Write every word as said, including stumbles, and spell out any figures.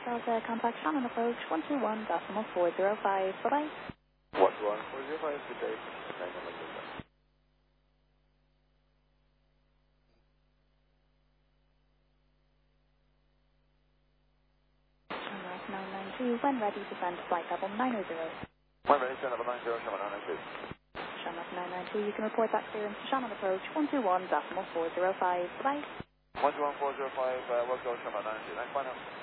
Delta, contact Shannon approach one two one decimal four zero five. Bye-bye. one two one four zero five, good day. nine nine nine two. Shamrock nine nine two, when ready to send flight level nine zero. When ready, send level nine zero, Shamrock nine nine two. Shamrock nine nine two, you can report that clearance to Shannon approach one two one decimal four zero five. Bye-bye. one two one four zero five, uh, we'll go Shamrock nine nine two. Thanks, bye now.